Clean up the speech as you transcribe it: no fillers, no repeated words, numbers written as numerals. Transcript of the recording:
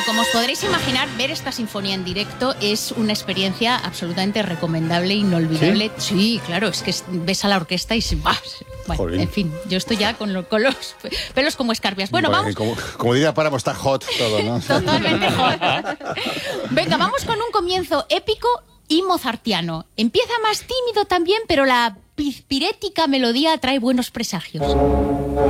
como os podréis imaginar, ver esta sinfonía en directo es una experiencia absolutamente recomendable, inolvidable. Sí, claro, es que ves a la orquesta y ¡bah! Bueno, Jolín. en fin, yo estoy ya con los pelos como escarpias. Bueno, vamos. Como diría Páramo, está hot todo, ¿no? Totalmente hot. Venga, vamos con un comienzo épico y mozartiano. Empieza más tímido también, pero la pirética melodía trae buenos presagios.